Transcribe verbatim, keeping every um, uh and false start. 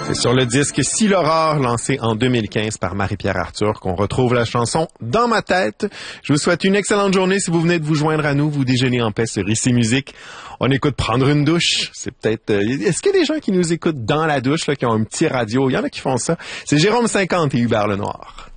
C'est sur le disque Si l'aurore, lancé en deux mille quinze par Marie-Pierre Arthur, qu'on retrouve la chanson Dans ma tête. Je vous souhaite une excellente journée. Si vous venez de vous joindre à nous, vous déjeunez en paix sur Ici Musique. On écoute Prendre une douche. C'est peut-être... Euh, est-ce qu'il y a des gens qui nous écoutent dans la douche, là, qui ont un petit radio? Il y en a qui font ça. C'est Jérôme cinquante et Hubert Lenoir.